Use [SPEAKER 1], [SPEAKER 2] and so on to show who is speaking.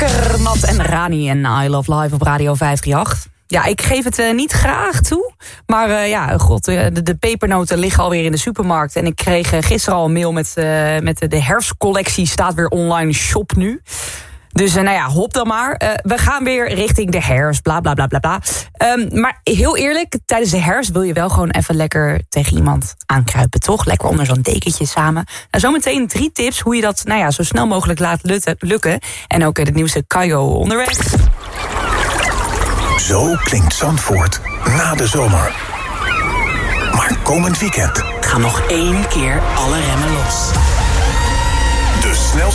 [SPEAKER 1] Lekker, Nat en Rani en I Love Live op Radio 538. Ja, ik geef het niet graag toe. Maar de pepernoten liggen alweer in de supermarkt. En ik kreeg gisteren al een mail met de herfstcollectie. Staat weer online, shop nu. Dus hop dan maar. We gaan weer richting de herfst, bla bla bla bla bla. Maar heel eerlijk, tijdens de herfst wil je wel gewoon even lekker tegen iemand aankruipen, toch? Lekker onder zo'n dekentje samen. Nou, zometeen 3 tips hoe je dat zo snel mogelijk laat lukken. En ook het nieuwste Kayo onderweg.
[SPEAKER 2] Zo klinkt Zandvoort na de zomer. Maar komend weekend
[SPEAKER 3] gaan nog 1 keer alle remmen los.
[SPEAKER 2] de snelste